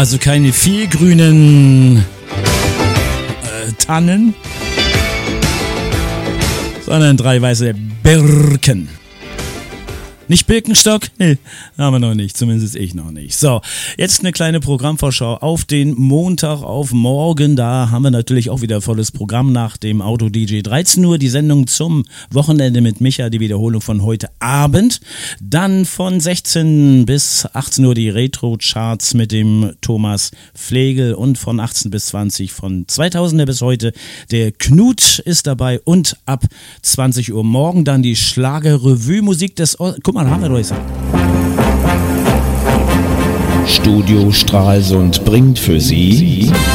Also keine vielgrünen Tannen, sondern 3 weiße Birken. Nicht Birkenstock? Nee, haben wir noch nicht, zumindest ich noch nicht. So, jetzt eine kleine Programmvorschau auf den Montag, auf morgen. Da haben wir natürlich auch wieder volles Programm nach dem Auto-DJ. 13 Uhr die Sendung zum Wochenende mit Micha, die Wiederholung von heute Abend. Dann von 16 bis 18 Uhr die Retro-Charts mit dem Thomas Flegel und von 18 bis 20 von 2000er bis heute der Knut ist dabei und ab 20 Uhr morgen dann die Schlager-Revue-Musik des... Guck mal, haben wir doch. Studio Stralsund bringt für Sie